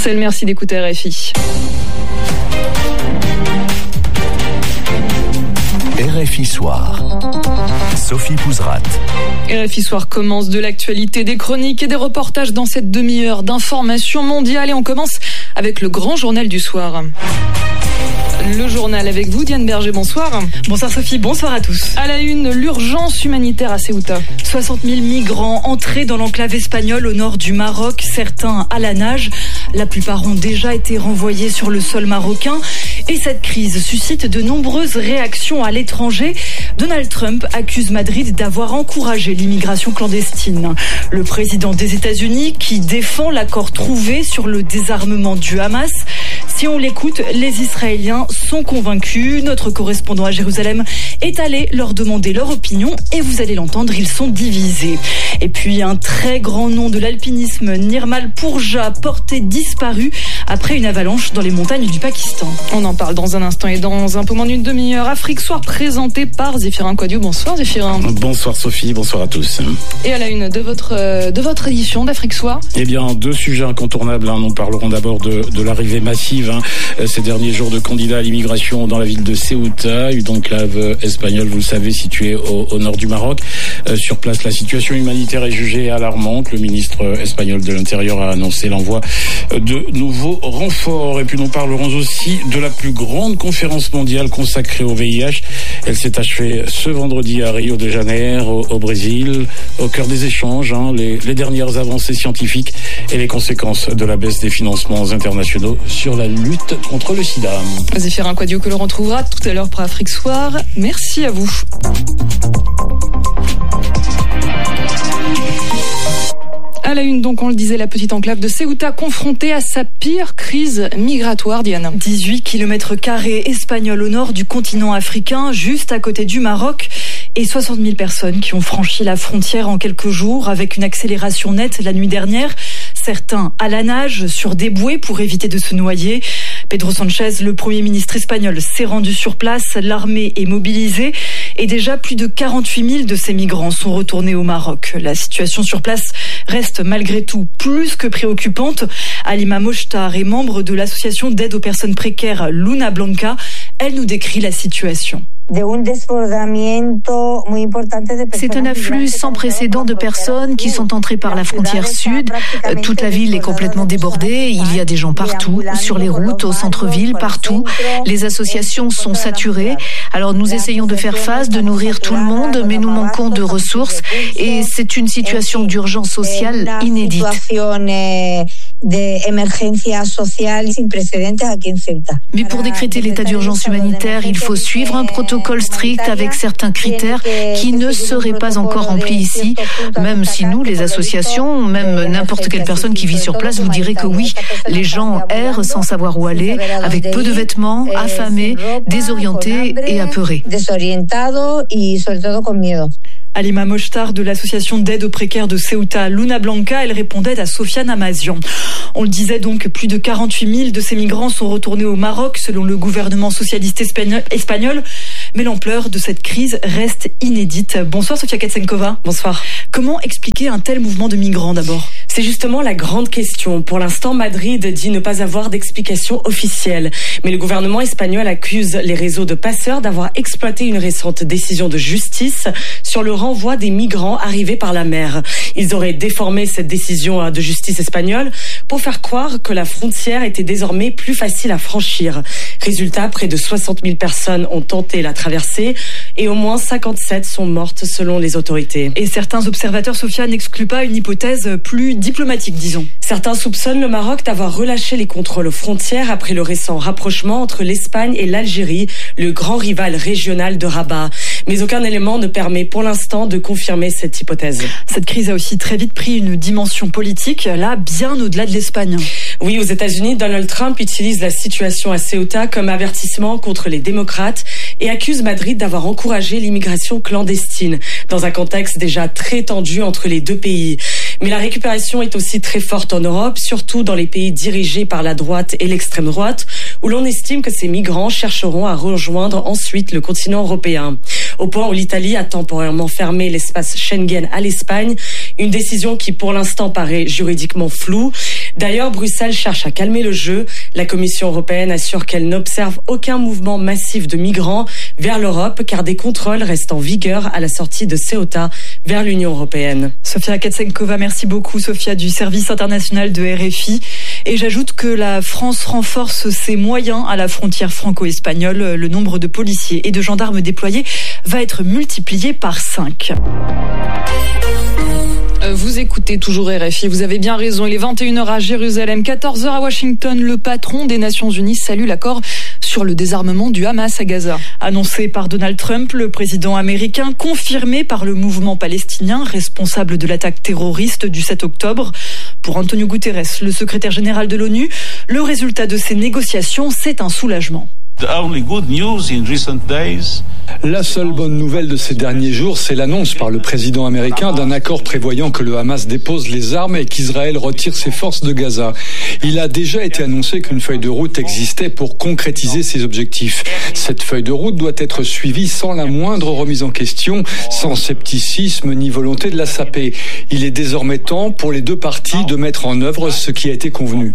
Bruxelles, merci d'écouter RFI. RFI Soir. Sophie Pouzrat. RFI Soir commence, de l'actualité, des chroniques et des reportages dans cette demi-heure d'information mondiale. Et on commence avec le grand journal du soir. Le journal avec vous, Diane Berger, bonsoir. Bonsoir Sophie, bonsoir à tous. À la une, l'urgence humanitaire à Ceuta. 60 000 migrants entrés dans l'enclave espagnole au nord du Maroc, certains à la nage. La plupart ont déjà été renvoyés sur le sol marocain. Et cette crise suscite de nombreuses réactions à l'étranger. Donald Trump accuse Madrid d'avoir encouragé l'immigration clandestine. Le président des États-Unis qui défend l'accord trouvé sur le désarmement du Hamas. Si on l'écoute, les Israéliens sont convaincus. Notre correspondant à Jérusalem est allé leur demander leur opinion et vous allez l'entendre, ils sont divisés. Et puis un très grand nom de l'alpinisme, Nirmal Purja, porté disparu après une avalanche dans les montagnes du Pakistan. On en parle dans un instant et dans un peu moins d'une demi-heure. Afrique Soir présenté par Zéphirin Quadio. Bonsoir Zéphirin. Bonsoir Sophie, bonsoir à tous. Et à la une de votre édition d'Afrique Soir. Eh bien, deux sujets incontournables. Nous parlerons d'abord de l'arrivée massive ces derniers jours de candidats à l'immigration dans la ville de Ceuta, une enclave espagnole, vous le savez, située au nord du Maroc. Sur place, la situation humanitaire est jugée alarmante. Le ministre espagnol de l'Intérieur a annoncé l'envoi de nouveaux renforts. Et puis nous parlerons aussi de la plus grande conférence mondiale consacrée au VIH. Elle s'est achevée ce vendredi à Rio de Janeiro, au Brésil, au cœur des échanges, les dernières avancées scientifiques et les conséquences de la baisse des financements internationaux sur la lutte contre le sida. Zéphirin Quadio que l'on retrouvera tout à l'heure pour Afrique Soir. Merci à vous. À la une, donc, on le disait, la petite enclave de Ceuta confrontée à sa pire crise migratoire, Diane. 18 km² espagnols au nord du continent africain, juste à côté du Maroc. Et 60 000 personnes qui ont franchi la frontière en quelques jours avec une accélération nette la nuit dernière. Certains à la nage, sur des bouées pour éviter de se noyer. Pedro Sánchez, le Premier ministre espagnol, s'est rendu sur place. L'armée est mobilisée et déjà plus de 48 000 de ces migrants sont retournés au Maroc. La situation sur place reste malgré tout plus que préoccupante. Halima Mochtar est membre de l'association d'aide aux personnes précaires Luna Blanca. Elle nous décrit la situation. C'est un afflux sans précédent de personnes qui sont entrées par la frontière sud. Toute la ville est complètement débordée. Il y a des gens partout, sur les routes, au centre-ville, partout. Les associations sont saturées. Alors nous essayons de faire face, de nourrir tout le monde, mais nous manquons de ressources. Et c'est une situation d'urgence sociale inédite. Mais pour décréter l'état d'urgence humanitaire, il faut suivre un protocole strict avec certains critères qui ne seraient pas encore remplis ici. Même si nous, les associations, même n'importe quelle personne qui vit sur place vous dirait que oui, les gens errent sans savoir où aller, avec peu de vêtements, affamés, désorientés et apeurés. Halima Mochtar de l'association d'aide aux précaires de Ceuta, Luna Blanca, elle répondait à Sofiane Amazian. On le disait donc, plus de 48 000 de ces migrants sont retournés au Maroc selon le gouvernement socialiste espagnol. Mais l'ampleur de cette crise reste inédite. Bonsoir Sofia Katsenkova. Bonsoir. Comment expliquer un tel mouvement de migrants d'abord ? C'est justement la grande question. Pour l'instant, Madrid dit ne pas avoir d'explication officielle. Mais le gouvernement espagnol accuse les réseaux de passeurs d'avoir exploité une récente décision de justice sur le renvoi des migrants arrivés par la mer. Ils auraient déformé cette décision de justice espagnole pour faire croire que la frontière était désormais plus facile à franchir. Résultat, près de 60 000 personnes ont tenté la traversée et au moins 57 sont mortes selon les autorités. Et certains observateurs, Sofia, n'excluent pas une hypothèse plus diplomatique, disons. Certains soupçonnent le Maroc d'avoir relâché les contrôles aux frontières après le récent rapprochement entre l'Espagne et l'Algérie, le grand rival régional de Rabat. Mais aucun élément ne permet pour l'instant de confirmer cette hypothèse. Cette crise a aussi très vite pris une dimension politique, là, bien au-delà de l'Espagne. Oui, aux États-Unis, Donald Trump utilise la situation à Ceuta comme avertissement contre les démocrates et accuse Madrid d'avoir encouragé l'immigration clandestine dans un contexte déjà très tendu entre les deux pays. Mais la récupération est aussi très forte en Europe, surtout dans les pays dirigés par la droite et l'extrême droite, où l'on estime que ces migrants chercheront à rejoindre ensuite le continent européen. Au point où l'Italie a temporairement fermer l'espace Schengen à l'Espagne. Une décision qui pour l'instant paraît juridiquement floue. D'ailleurs, Bruxelles cherche à calmer le jeu. La Commission européenne assure qu'elle n'observe aucun mouvement massif de migrants vers l'Europe car des contrôles restent en vigueur à la sortie de Ceuta vers l'Union européenne. Sofia Katsenkova, merci beaucoup Sofia du service international de RFI. Et j'ajoute que la France renforce ses moyens à la frontière franco-espagnole. Le nombre de policiers et de gendarmes déployés va être multiplié par 5. Vous écoutez toujours RFI, vous avez bien raison. Il est 21h à Jérusalem, 14h à Washington. Le patron des Nations Unies salue l'accord sur le désarmement du Hamas à Gaza. Annoncé par Donald Trump, le président américain, confirmé par le mouvement palestinien, responsable de l'attaque terroriste du 7 octobre. Pour Antonio Guterres, le secrétaire général de l'ONU, le résultat de ces négociations, c'est un soulagement. La seule bonne nouvelle de ces derniers jours, c'est l'annonce par le président américain d'un accord prévoyant que le Hamas dépose les armes et qu'Israël retire ses forces de Gaza. Il a déjà été annoncé qu'une feuille de route existait pour concrétiser ces objectifs. Cette feuille de route doit être suivie sans la moindre remise en question, sans scepticisme ni volonté de la saper. Il est désormais temps pour les deux parties de mettre en œuvre ce qui a été convenu.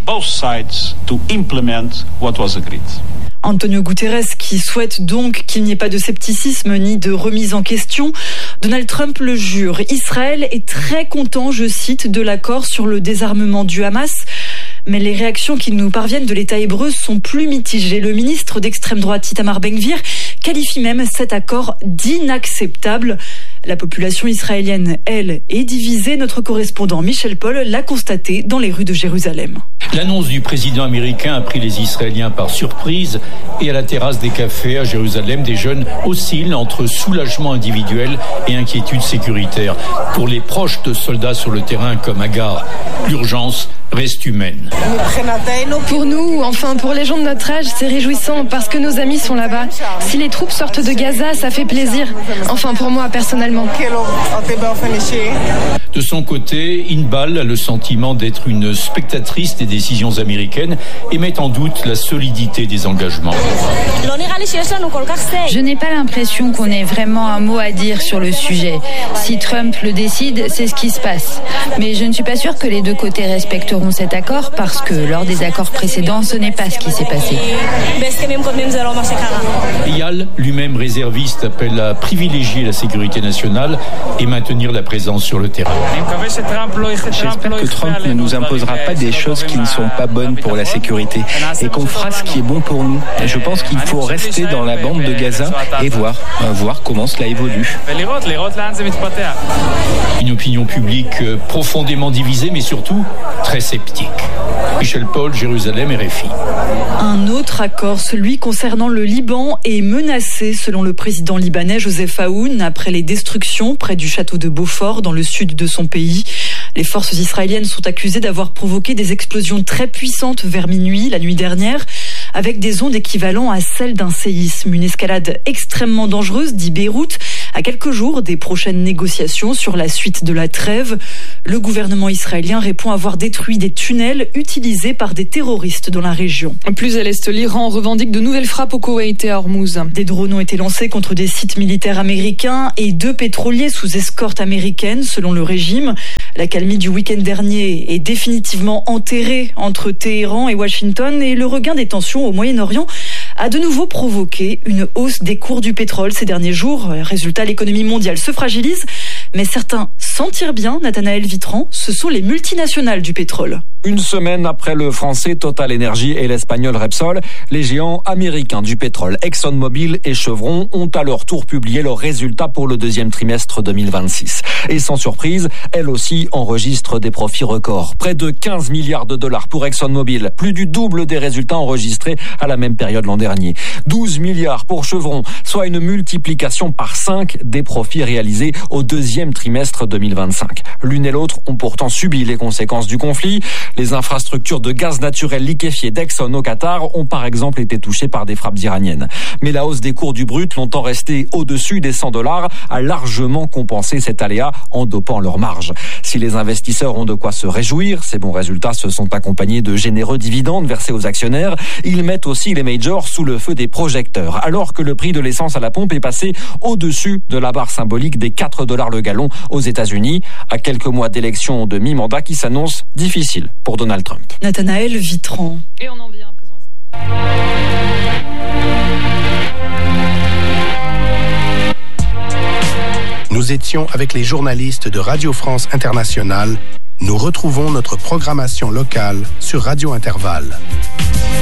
Antonio Guterres qui souhaite donc qu'il n'y ait pas de scepticisme ni de remise en question. Donald Trump le jure. Israël est très content, je cite, de l'accord sur le désarmement du Hamas. Mais les réactions qui nous parviennent de l'État hébreu sont plus mitigées. Le ministre d'extrême droite Itamar Ben-Gvir qualifie même cet accord d'inacceptable. La population israélienne, elle, est divisée. Notre correspondant Michel Paul l'a constaté dans les rues de Jérusalem. L'annonce du président américain a pris les Israéliens par surprise et à la terrasse des cafés à Jérusalem, des jeunes oscillent entre soulagement individuel et inquiétude sécuritaire. Pour les proches de soldats sur le terrain comme Agar, l'urgence reste humaine. Pour nous, enfin pour les gens de notre âge, c'est réjouissant parce que nos amis sont là-bas. Si les troupes sortent de Gaza, ça fait plaisir. Enfin pour moi personnellement. De son côté, Inbal a le sentiment d'être une spectatrice des décisions américaines et met en doute la solidité des engagements. Je n'ai pas l'impression qu'on ait vraiment un mot à dire sur le sujet. Si Trump le décide, c'est ce qui se passe. Mais je ne suis pas sûre que les deux côtés respecteront cet accord parce que lors des accords précédents, ce n'est pas ce qui s'est passé. Eyal, lui-même réserviste, appelle à privilégier la sécurité nationale et maintenir la présence sur le terrain. J'espère que Trump ne nous imposera pas des choses qui ne sont pas bonnes pour la sécurité et qu'on fera ce qui est bon pour nous. Je pense qu'il faut rester dans la bande de Gaza et voir comment cela évolue. Une opinion publique profondément divisée mais surtout très sceptique. Michel Paul, Jérusalem, RFI. Un autre accord, celui concernant le Liban, est menacé selon le président libanais Joseph Aoun après les destructions près du château de Beaufort dans le sud de son pays. Les forces israéliennes sont accusées d'avoir provoqué des explosions très puissantes vers minuit la nuit dernière avec des ondes équivalentes à celles d'un séisme. Une escalade extrêmement dangereuse, dit Beyrouth, à quelques jours des prochaines négociations sur la suite de la trêve. Le gouvernement israélien répond avoir détruit des tunnels utilisés par des terroristes dans la région. Plus à l'est, l'Iran revendique de nouvelles frappes au Koweït et à Hormuz. Des drones ont été lancés contre des sites militaires américains et 2 pétroliers sous escorte américaine, selon le régime. L'accalmie du week-end dernier est définitivement enterrée entre Téhéran et Washington et le regain des tensions au Moyen-Orient a de nouveau provoqué une hausse des cours du pétrole ces derniers jours. Résultat, l'économie mondiale se fragilise, mais certains s'en tirent bien. Nathanaël Vitran, ce sont les multinationales du pétrole. Une semaine après le français Total Energy et l'espagnol Repsol, les géants américains du pétrole ExxonMobil et Chevron ont à leur tour publié leurs résultats pour le deuxième trimestre 2026. Et sans surprise, elles aussi enregistrent des profits records. Près de 15 milliards de dollars pour ExxonMobil, plus du double des résultats enregistrés à la même période l'an dernier. 12 milliards pour Chevron, soit une multiplication par 5 des profits réalisés au deuxième deuxième trimestre 2025. L'une et l'autre ont pourtant subi les conséquences du conflit. Les infrastructures de gaz naturel liquéfié d'Exxon au Qatar ont par exemple été touchées par des frappes iraniennes. Mais la hausse des cours du brut, longtemps restée au-dessus des $100, a largement compensé cet aléa en dopant leurs marges. Si les investisseurs ont de quoi se réjouir, ces bons résultats se sont accompagnés de généreux dividendes versés aux actionnaires. Ils mettent aussi les majors sous le feu des projecteurs, alors que le prix de l'essence à la pompe est passé au-dessus de la barre symbolique des $4 le gallon aux États-Unis, à quelques mois d'élections de mi-mandat qui s'annoncent difficiles pour Donald Trump. Nathanaël Vitran. Et on en vient à présent. Nous étions avec les journalistes de Radio France Internationale. Nous retrouvons notre programmation locale sur Radio Intervalle.